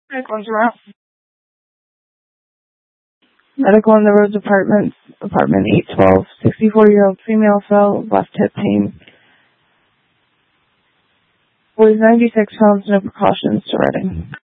Medical tomorrow. Medical on the Roads Apartments, apartment 812. 64-year-old female fell, left hip pain. Weighs 96 pounds, no precautions to Reading.